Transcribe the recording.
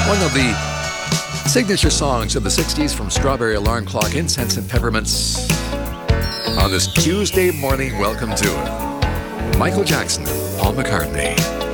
One of the signature songs of the 60s from Strawberry Alarm Clock, Incense and Peppermints. On this Tuesday morning, welcome to it. Michael Jackson, Paul McCartney.